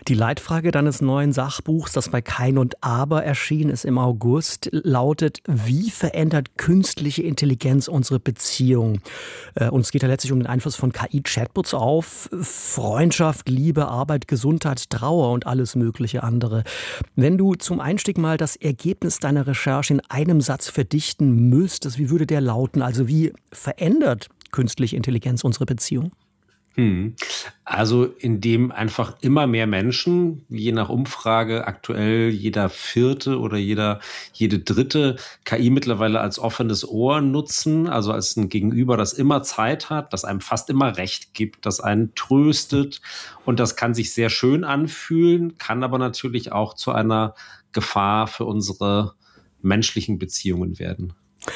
Die Leitfrage deines neuen Sachbuchs, das bei Kein und Aber erschienen ist im August, lautet: Wie verändert künstliche Intelligenz unsere Beziehung? Und es geht ja letztlich um den Einfluss von KI-Chatbots auf Freundschaft, Liebe, Arbeit, Gesundheit, Trauer und alles mögliche andere. Wenn du zum Einstieg mal das Ergebnis deiner Recherche in einem Satz verdichten müsstest, wie würde der lauten? Also wie verändert künstliche Intelligenz unsere Beziehung? Also indem einfach immer mehr Menschen, je nach Umfrage aktuell jeder Vierte oder jede Dritte, KI mittlerweile als offenes Ohr nutzen, also als ein Gegenüber, das immer Zeit hat, das einem fast immer Recht gibt, das einen tröstet. Und das kann sich sehr schön anfühlen, kann aber natürlich auch zu einer Gefahr für unsere menschlichen Beziehungen werden.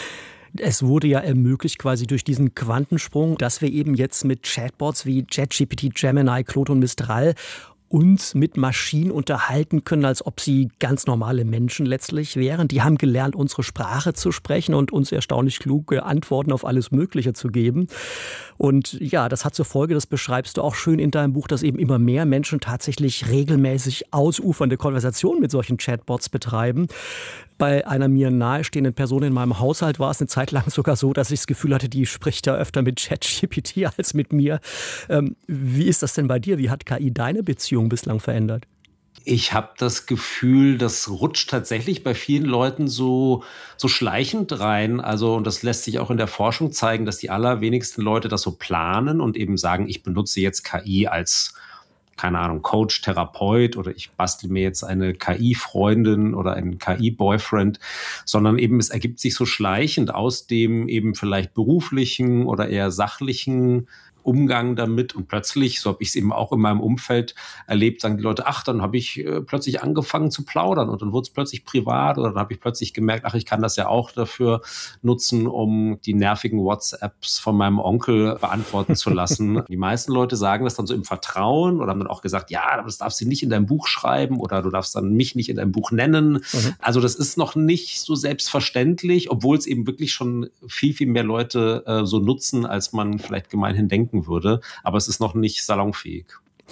Es wurde ja ermöglicht quasi durch diesen Quantensprung, dass wir eben jetzt mit Chatbots wie ChatGPT, Gemini, Claude und Mistral uns mit Maschinen unterhalten können, als ob sie ganz normale Menschen letztlich wären. Die haben gelernt, unsere Sprache zu sprechen und uns erstaunlich kluge Antworten auf alles Mögliche zu geben. Und ja, das hat zur Folge, das beschreibst du auch schön in deinem Buch, dass eben immer mehr Menschen tatsächlich regelmäßig ausufernde Konversationen mit solchen Chatbots betreiben. Bei einer mir nahestehenden Person in meinem Haushalt war es eine Zeit lang sogar so, dass ich das Gefühl hatte, die spricht da öfter mit ChatGPT als mit mir. Wie ist das denn bei dir? Wie hat KI deine Beziehung bislang verändert? Ich habe das Gefühl, das rutscht tatsächlich bei vielen Leuten so schleichend rein. Also, und das lässt sich auch in der Forschung zeigen, dass die allerwenigsten Leute das so planen und eben sagen, ich benutze jetzt KI als, keine Ahnung, Coach, Therapeut oder ich bastel mir jetzt eine KI-Freundin oder einen KI-Boyfriend, sondern eben es ergibt sich so schleichend aus dem eben vielleicht beruflichen oder eher sachlichen Umgang damit und plötzlich, so habe ich es eben auch in meinem Umfeld erlebt, sagen die Leute, ach, dann habe ich plötzlich angefangen zu plaudern und dann wurde es plötzlich privat oder dann habe ich plötzlich gemerkt, ach, ich kann das ja auch dafür nutzen, um die nervigen WhatsApps von meinem Onkel beantworten zu lassen. Die meisten Leute sagen das dann so im Vertrauen oder haben dann auch gesagt, ja, aber das darfst du nicht in deinem Buch schreiben oder du darfst dann mich nicht in deinem Buch nennen. Also das ist noch nicht so selbstverständlich, obwohl es eben wirklich schon viel, viel mehr Leute so nutzen, als man vielleicht gemeinhin denken würde, aber es ist noch nicht salonfähig.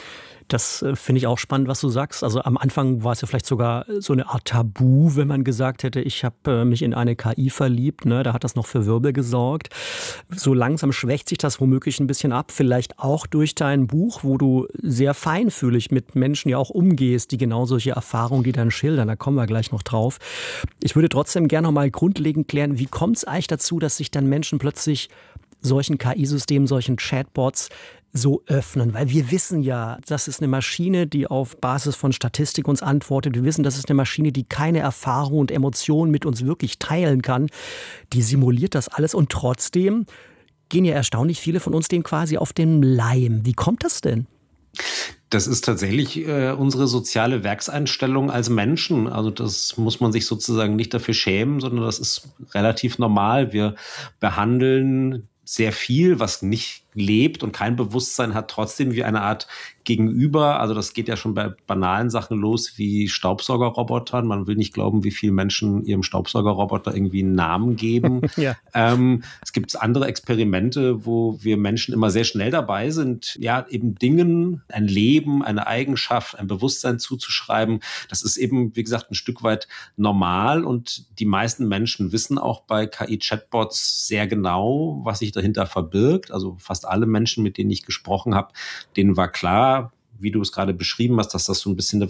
Das finde ich auch spannend, was du sagst. Also am Anfang war es ja vielleicht sogar so eine Art Tabu, wenn man gesagt hätte, ich habe mich in eine KI verliebt. Ne? Da hat das noch für Wirbel gesorgt. So langsam schwächt sich das womöglich ein bisschen ab. Vielleicht auch durch dein Buch, wo du sehr feinfühlig mit Menschen ja auch umgehst, die genau solche Erfahrungen, die dann schildern. Da kommen wir gleich noch drauf. Ich würde trotzdem gerne noch mal grundlegend klären, wie kommt es eigentlich dazu, dass sich dann Menschen plötzlich solchen KI-Systemen, solchen Chatbots so öffnen? Weil wir wissen ja, das ist eine Maschine, die auf Basis von Statistik uns antwortet. Wir wissen, das ist eine Maschine, die keine Erfahrung und Emotionen mit uns wirklich teilen kann. Die simuliert das alles und trotzdem gehen ja erstaunlich viele von uns dem quasi auf den Leim. Wie kommt das denn? Das ist tatsächlich unsere soziale Werkseinstellung als Menschen. Also das muss man sich sozusagen nicht dafür schämen, sondern das ist relativ normal. Wir behandeln sehr viel, was nicht lebt und kein Bewusstsein hat, trotzdem wie eine Art Gegenüber. Also das geht ja schon bei banalen Sachen los wie Staubsaugerrobotern. Man will nicht glauben, wie viele Menschen ihrem Staubsaugerroboter irgendwie einen Namen geben. Ja. Es gibt andere Experimente, wo wir Menschen immer sehr schnell dabei sind, ja, eben Dingen, ein Leben, eine Eigenschaft, ein Bewusstsein zuzuschreiben. Das ist eben, wie gesagt, ein Stück weit normal und die meisten Menschen wissen auch bei KI-Chatbots sehr genau, was sich dahinter verbirgt. Also fast alle Menschen, mit denen ich gesprochen habe, denen war klar, wie du es gerade beschrieben hast, dass das so ein bisschen eine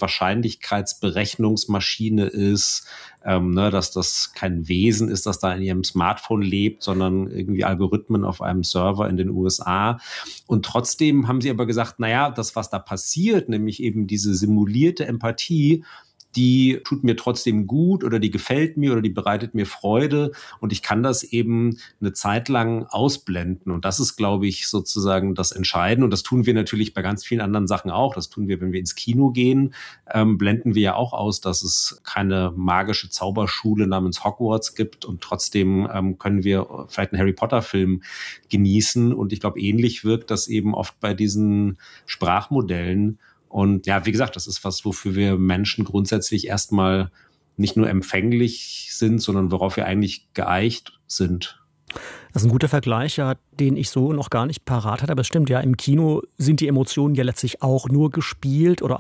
Wahrscheinlichkeitsberechnungsmaschine ist, dass das kein Wesen ist, das da in ihrem Smartphone lebt, sondern irgendwie Algorithmen auf einem Server in den USA. Und trotzdem haben sie aber gesagt, naja, das, was da passiert, nämlich eben diese simulierte Empathie, die tut mir trotzdem gut oder die gefällt mir oder die bereitet mir Freude und ich kann das eben eine Zeit lang ausblenden. Und das ist, glaube ich, sozusagen das Entscheidende. Und das tun wir natürlich bei ganz vielen anderen Sachen auch. Das tun wir, wenn wir ins Kino gehen, blenden wir ja auch aus, dass es keine magische Zauberschule namens Hogwarts gibt und trotzdem können wir vielleicht einen Harry-Potter-Film genießen. Und ich glaube, ähnlich wirkt das eben oft bei diesen Sprachmodellen. Und ja, wie gesagt, das ist was, wofür wir Menschen grundsätzlich erstmal nicht nur empfänglich sind, sondern worauf wir eigentlich geeicht sind. Das ist ein guter Vergleich, ja, den ich so noch gar nicht parat hatte. Aber es stimmt ja, im Kino sind die Emotionen ja letztlich auch nur gespielt oder